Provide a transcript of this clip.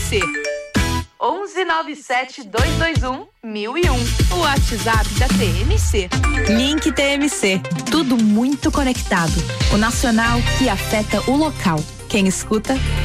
TMC. 1197-221-1001. O WhatsApp da TMC. Link TMC. Tudo muito conectado. O nacional que afeta o local. Quem escuta,